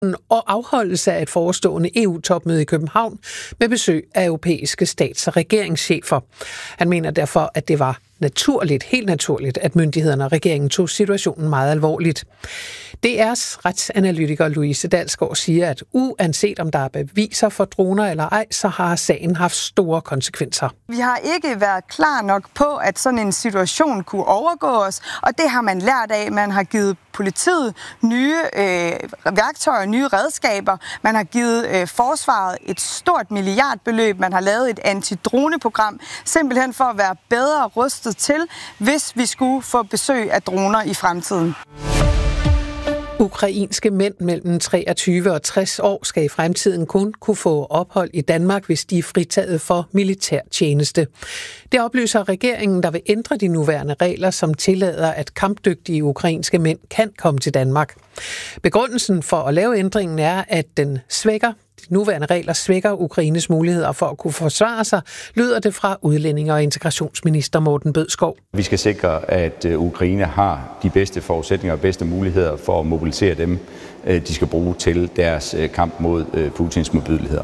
og afholdelse af et forestående EU-topmøde i København med besøg af europæiske stats- og regeringschefer. Han mener derfor, at det var helt naturligt, at myndighederne og regeringen tog situationen meget alvorligt. DR's retsanalytiker Louise Dalsgaard siger, at uanset om der er beviser for droner eller ej, så har sagen haft store konsekvenser. Vi har ikke været klar nok på, at sådan en situation kunne overgå os, og det har man lært af. Man har givet politiet nye værktøjer, nye redskaber. Man har givet forsvaret et stort milliardbeløb. Man har lavet et antidroneprogram, simpelthen for at være bedre rustet til, hvis vi skulle få besøg af droner i fremtiden. Ukrainske mænd mellem 23 og 60 år skal i fremtiden kun kunne få ophold i Danmark, hvis de er fritaget for militærtjeneste. Det oplyser regeringen, der vil ændre de nuværende regler, som tillader, at kampdygtige ukrainske mænd kan komme til Danmark. Begrundelsen for at lave ændringen er, at de nuværende regler svækker Ukraines muligheder for at kunne forsvare sig, lyder det fra udlændinge- og integrationsminister Morten Bødskov. Vi skal sikre, at Ukraine har de bedste forudsætninger og bedste muligheder for at mobilisere dem, de skal bruge til deres kamp mod Putins modbydeligheder.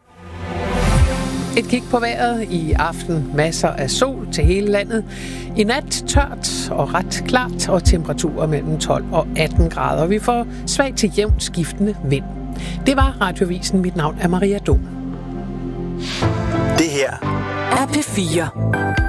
Et kig på vejret i aften. Masser af sol til hele landet. I nat tørt og ret klart, og temperaturer mellem 12 og 18 grader. Vi får svag til jævnt skiftende vind. Det var Radiovisen. Mit navn er Maria Dom. Det her er P4.